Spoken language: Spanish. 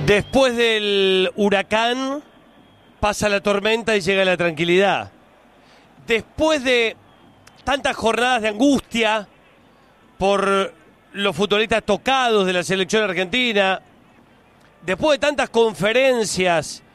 Después del huracán pasa la tormenta y llega la tranquilidad. Después de tantas jornadas de angustia por los futbolistas tocados de la selección argentina, después de tantas conferencias